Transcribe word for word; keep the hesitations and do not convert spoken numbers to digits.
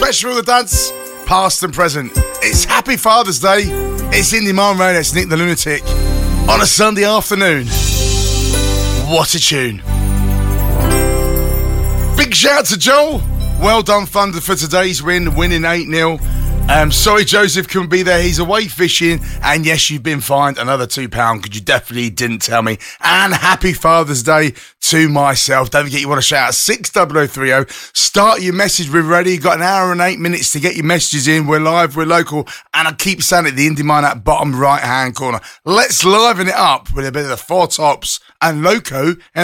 Special for the dads, past and present. It's Happy Father's Day. It's Indy Monroe, it's Nick the Lunatic. On a Sunday afternoon. What a tune. Big shout out to Joel. Well done, Thunder, for today's win, winning eight nil. Um, sorry Joseph couldn't be there, he's away fishing, and yes, you've been fined another two pounds because you definitely didn't tell me. And happy Father's Day to myself. Don't forget you want to shout out six double oh three oh. Start your message, we're ready. You've got an hour and eight minutes to get your messages in. We're live, we're local, and I keep saying it, the Indie Mine at bottom right hand corner. Let's liven it up with a bit of the Four Tops and Loco and